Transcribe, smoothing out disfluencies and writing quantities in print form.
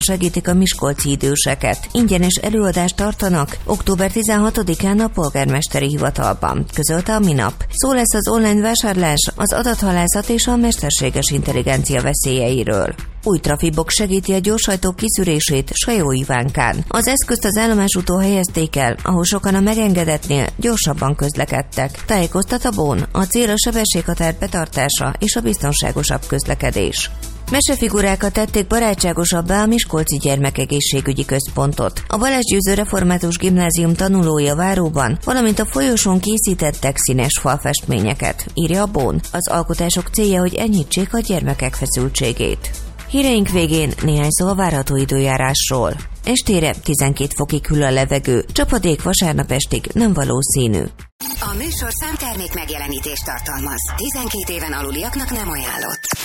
segítik a miskolci időseket. Ingyenes előadást tartanak október 16-án a polgármesteri hivatalban, közölte a Minap. Szó lesz az online vásárlás, az adathalászat és a mesterséges intelligencia veszélyeiről. Új trafibok segíti a gyorsajtók kiszűrését Sajó Ivánkán. Az eszközt az állomásútól helyezték el, ahol sokan a megengedetnél gyorsabban közlekedtek. Tájékoztat a BON, a cél a sebességhatár betartása és a biztonságosabb közlekedés. Mesefigurákat tették barátságosabbá a Miskolci Gyermekegészségügyi Központot. A Balázs Győző Református Gimnázium tanulója Váróban, valamint a folyosón készítettek színes falfestményeket, írja a BON. Az alkotások célja, hogy enyhítsék a gyermekek feszültségét. Híreink végén néhány szó a várható időjárásról. Estére 12 fokig hűl a levegő, csapadék vasárnap estig nem valószínű. A műsorszám termék megjelenítést tartalmaz. 12 éven aluliaknak nem ajánlott.